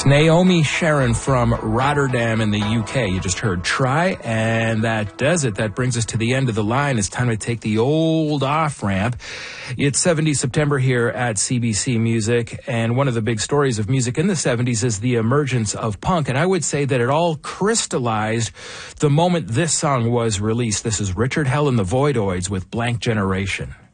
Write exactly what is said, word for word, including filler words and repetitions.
Naomi Sharon from Rotterdam in the U K. You just heard Try, and that does it. That brings us to the end of the line. It's time to take the old off-ramp. It's seventies September here at C B C Music, and one of the big stories of music in the seventies is the emergence of punk, and I would say that it all crystallized the moment this song was released. This is Richard Hell and the Voidoids with Blank Generation.